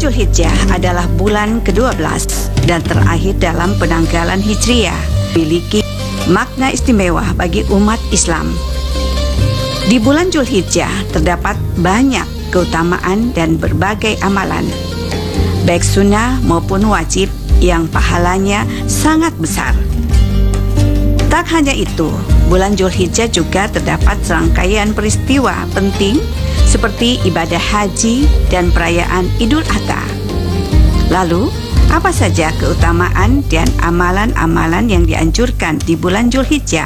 Zulhijjah adalah bulan ke-12 dan terakhir dalam penanggalan Hijriah, memiliki makna istimewa bagi umat Islam. Di bulan Zulhijjah terdapat banyak keutamaan dan berbagai amalan, baik sunnah maupun wajib, yang pahalanya sangat besar. Tak hanya itu, bulan Zulhijjah juga terdapat serangkaian peristiwa penting seperti ibadah haji dan perayaan Idul Adha. Lalu, apa saja keutamaan dan amalan-amalan yang dianjurkan di bulan Zulhijjah?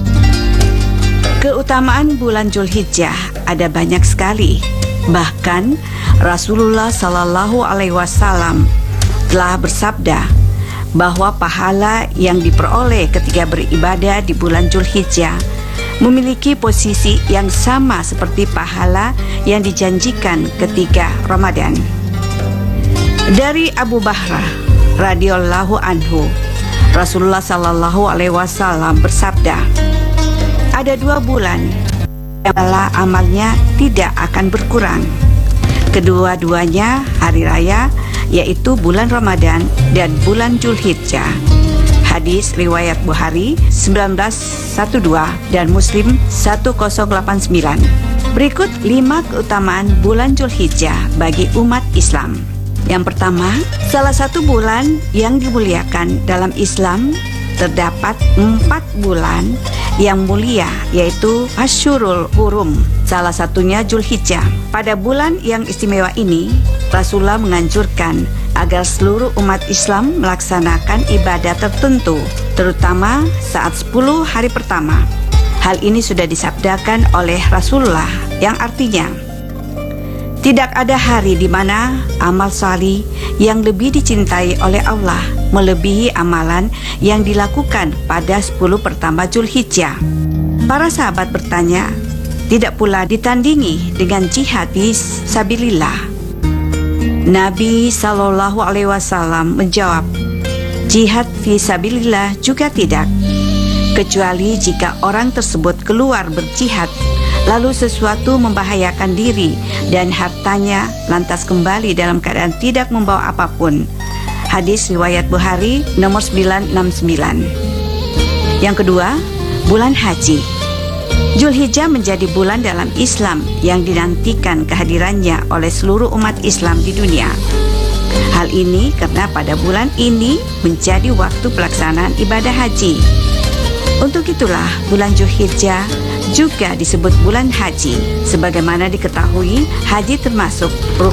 Keutamaan bulan Zulhijjah ada banyak sekali. Bahkan Rasulullah Shallallahu Alaihi Wasallam telah bersabda bahwa pahala yang diperoleh ketika beribadah di bulan Zulhijjah memiliki posisi yang sama seperti pahala yang dijanjikan ketika Ramadan. Dari Abu Bahrah radhiyallahu anhu, Rasulullah Shallallahu Alaihi Wasallam bersabda, ada 2 bulan yang amalnya tidak akan berkurang. Kedua-duanya hari raya, yaitu bulan Ramadan dan bulan Zulhijjah. Hadis riwayat Bukhari 1912 dan Muslim 1089. Berikut 5 keutamaan bulan Zulhijjah bagi umat Islam. Yang pertama, salah satu bulan yang dimuliakan dalam Islam, terdapat 4 bulan yang mulia, yaitu Asyurul Hurum, salah satunya Zulhijjah. Pada bulan yang istimewa ini, Rasulullah menganjurkan agar seluruh umat Islam melaksanakan ibadah tertentu, terutama saat 10 hari pertama. Hal ini sudah disabdakan oleh Rasulullah, yang artinya, tidak ada hari di mana amal salih yang lebih dicintai oleh Allah melebihi amalan yang dilakukan pada 10 pertama Zulhijjah. Para sahabat bertanya, tidak pula ditandingi dengan jihad fi sabilillah? Nabi Shallallahu Alaihi Wasallam menjawab, jihad fi sabilillah juga tidak, kecuali jika orang tersebut keluar berjihad lalu sesuatu membahayakan diri dan hartanya, lantas kembali dalam keadaan tidak membawa apapun. Hadis riwayat Bukhari nomor 969. Yang kedua, bulan haji. Zulhijjah menjadi bulan dalam Islam yang dinantikan kehadirannya oleh seluruh umat Islam di dunia. Hal ini karena pada bulan ini menjadi waktu pelaksanaan ibadah haji. Untuk itulah bulan Zulhijjah juga disebut bulan haji. Sebagaimana diketahui, haji termasuk